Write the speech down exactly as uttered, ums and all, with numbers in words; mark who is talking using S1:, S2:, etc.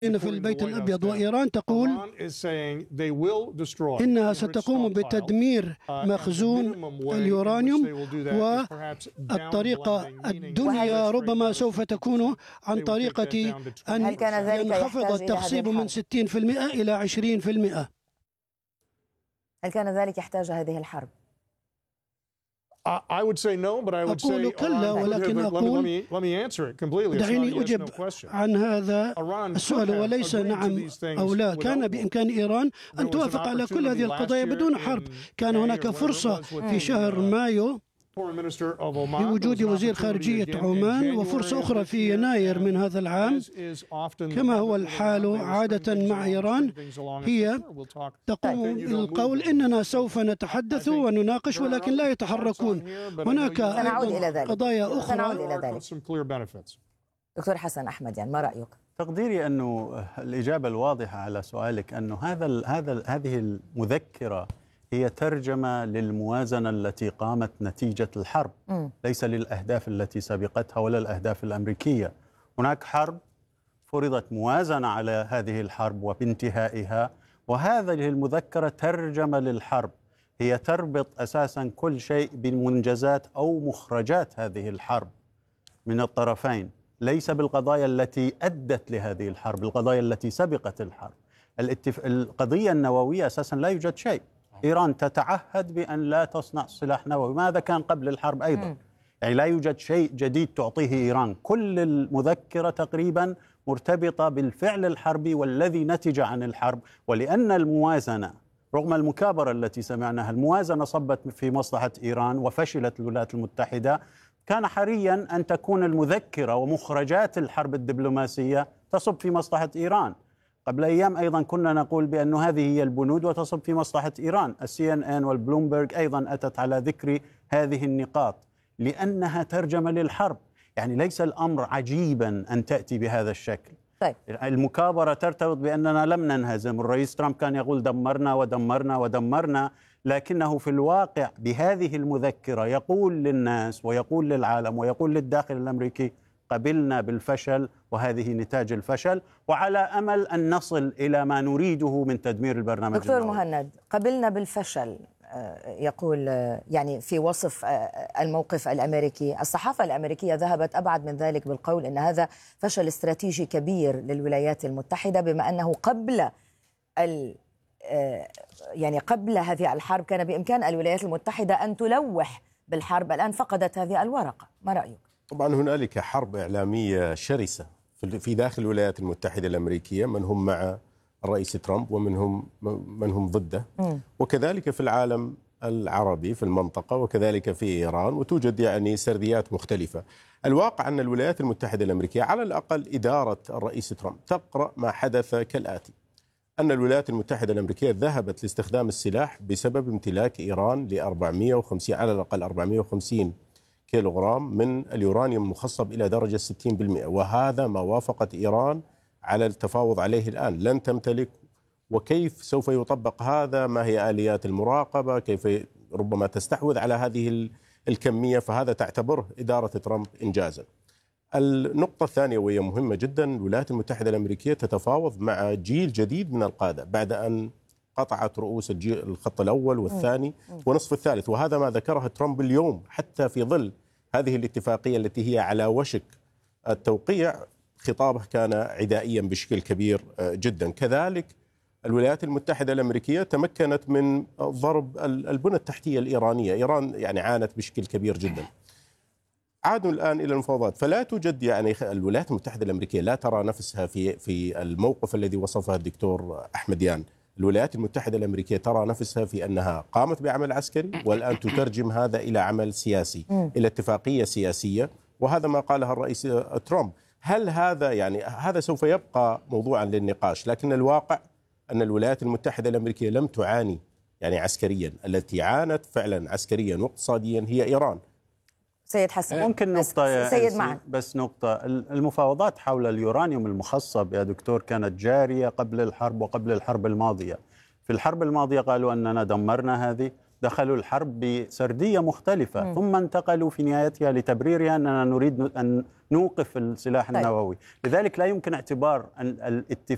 S1: في البيت الأبيض، وإيران تقول إنها ستقوم بتدمير مخزون اليورانيوم، والطريقة الدنيا ربما سوف تكون عن طريقة أن ينخفض التخصيب من ستين بالمئة إلى عشرين بالمئة.
S2: هل كان ذلك يحتاج هذه الحرب؟
S1: أقول كلا، ولكن أقول دعيني أجب عن هذا السؤال وليس نعم أو لا. كان بإمكان إيران أن توافق على كل هذه القضايا بدون حرب. كان هناك فرصة في شهر مايو بوجود وزير خارجية عمان، وفرصة أخرى في يناير من هذا العام. كما هو الحال عادة مع إيران، هي تقوم بالقول إننا سوف نتحدث ونناقش ولكن لا يتحركون. هناك قضايا أخرى.
S2: دكتور حسن أحمد، يعني ما رأيك؟
S3: تقديري أنه الإجابة الواضحة على سؤالك أنه هذا هذا هذه المذكرة هي ترجمة للموازنة التي قامت نتيجة الحرب، م. ليس للأهداف التي سبقتها ولا الأهداف الأمريكية. هناك حرب، فرضت موازنة على هذه الحرب وبانتهائها، وهذه المذكرة ترجمة للحرب، هي تربط أساسا كل شيء بمنجزات أو مخرجات هذه الحرب من الطرفين، ليس بالقضايا التي أدت لهذه الحرب، القضايا التي سبقت الحرب. الاتف... القضية النووية أساسا لا يوجد شيء. إيران تتعهد بأن لا تصنع سلاح نووي، ماذا كان قبل الحرب أيضا؟ م. يعني لا يوجد شيء جديد تعطيه إيران. كل المذكرة تقريبا مرتبطة بالفعل الحربي والذي نتج عن الحرب. ولأن الموازنة رغم المكابرة التي سمعناها، الموازنة صبت في مصلحة إيران وفشلت الولايات المتحدة، كان حريا أن تكون المذكرة ومخرجات الحرب الدبلوماسية تصب في مصلحة إيران. قبل أيام أيضا كنا نقول بأن هذه هي البنود وتصب في مصلحة إيران. السي ان ان والبلومبرغ أيضا أتت على ذكر هذه النقاط لأنها ترجمة للحرب. يعني ليس الأمر عجيبا أن تأتي بهذا الشكل.
S2: طيب.
S3: المكابرة ترتبط بأننا لم ننهزم. الرئيس ترامب كان يقول دمرنا ودمرنا ودمرنا، لكنه في الواقع بهذه المذكرة يقول للناس ويقول للعالم ويقول للداخل الأمريكي قبلنا بالفشل وهذه نتاج الفشل، وعلى أمل أن نصل إلى ما نريده من تدمير البرنامج
S2: دكتور
S3: النووي.
S2: مهند، قبلنا بالفشل يقول يعني في وصف الموقف الأمريكي. الصحافة الأمريكية ذهبت أبعد من ذلك بالقول أن هذا فشل استراتيجي كبير للولايات المتحدة، بما أنه قبل ال يعني قبل هذه الحرب كان بإمكان الولايات المتحدة أن تلوح بالحرب. الآن فقدت هذه الورقة، ما رأيك؟
S4: طبعا هنالك حرب إعلامية شرسة في داخل الولايات المتحدة الأمريكية، من هم مع الرئيس ترامب ومنهم من هم ضده، م. وكذلك في العالم العربي في المنطقة وكذلك في إيران، وتوجد يعني سرديات مختلفة. الواقع أن الولايات المتحدة الأمريكية على الأقل إدارة الرئيس ترامب تقرأ ما حدث كالآتي: أن الولايات المتحدة الأمريكية ذهبت لاستخدام السلاح بسبب امتلاك إيران ل أربعمئة وخمسين على الأقل أربعمئة وخمسين كيلوغرام من اليورانيوم المخصب إلى درجة ستين بالمئة، وهذا ما وافقت إيران على التفاوض عليه الآن. لن تمتلك، وكيف سوف يطبق هذا؟ ما هي آليات المراقبة؟ كيف ربما تستحوذ على هذه الكمية؟ فهذا تعتبره إدارة ترامب إنجازا. النقطة الثانية وهي مهمة جدا: الولايات المتحدة الأمريكية تتفاوض مع جيل جديد من القادة بعد أن قطعت رؤوس الجيل الخط الأول والثاني ونصف الثالث، وهذا ما ذكره ترامب اليوم حتى في ظل هذه الاتفاقية التي هي على وشك التوقيع. خطابه كان عدائيا بشكل كبير جدا. كذلك الولايات المتحدة الأمريكية تمكنت من ضرب البنى التحتية الإيرانية. إيران يعني عانت بشكل كبير جدا. عادوا الآن إلى المفاوضات، فلا توجد يعني الولايات المتحدة الأمريكية لا ترى نفسها في في الموقف الذي وصفه الدكتور أحمديان. الولايات المتحدة الأمريكية ترى نفسها في أنها قامت بعمل عسكري والآن تترجم هذا إلى عمل سياسي، إلى اتفاقية سياسية، وهذا ما قاله الرئيس ترامب. هل هذا يعني هذا سوف يبقى موضوعا للنقاش، لكن الواقع أن الولايات المتحدة الأمريكية لم تعاني يعني عسكريا. التي عانت فعلا عسكريا واقتصاديا هي إيران.
S2: سيد حسن،
S3: ممكن نقطة يا
S2: سيد معا.
S3: بس نقطة: المفاوضات حول اليورانيوم المخصب يا دكتور كانت جارية قبل الحرب وقبل الحرب الماضية. في الحرب الماضية قالوا أننا دمرنا هذه، دخلوا الحرب بسردية مختلفة، م. ثم انتقلوا في نهايتها لتبريرها أننا نريد أن نوقف السلاح طيب. النووي. لذلك لا يمكن اعتبار أن الاتفاق